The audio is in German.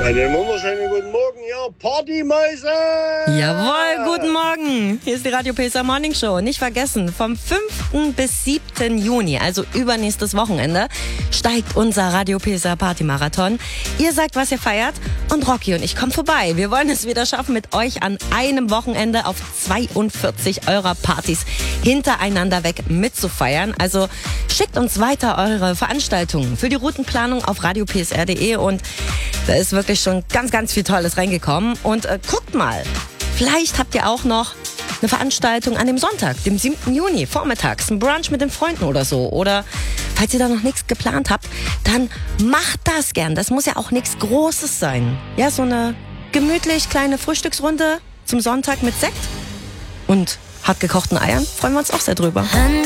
Einen wunderschönen guten Morgen, ja, Partymäuse! Jawohl, guten Morgen. Hier ist die Radio PSR Morning Show. Nicht vergessen, vom 5. bis 7. Juni, also übernächstes Wochenende, steigt unser Radio PSR Party-Marathon. Ihr sagt, was ihr feiert und Rocky und ich kommen vorbei. Wir wollen es wieder schaffen, mit euch an einem Wochenende auf 42 eurer Partys hintereinander weg mitzufeiern. Also schickt uns weiter eure Veranstaltungen für die Routenplanung auf radiopsr.de und da ist wirklich schon ganz, ganz viel Tolles reingekommen. Und guckt mal, vielleicht habt ihr auch noch eine Veranstaltung an dem Sonntag, dem 7. Juni, vormittags, ein Brunch mit den Freunden oder so. Oder falls ihr da noch nichts geplant habt, dann macht das gern. Das muss ja auch nichts Großes sein. Ja, so eine gemütlich kleine Frühstücksrunde zum Sonntag mit Sekt und hart gekochten Eiern. Freuen wir uns auch sehr drüber.